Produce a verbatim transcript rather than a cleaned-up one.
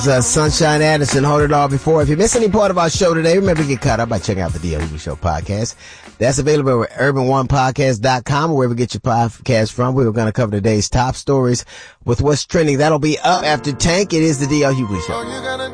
Uh, Sunshine Anderson, hold it all before. If you miss any part of our show today, remember to get caught up by checking out the D L Hughley Show podcast. That's available at urban one podcast dot com or wherever you get your podcast from. We were going to cover today's top stories with what's trending. That'll be up after Tank. It is the D L Hughley Show.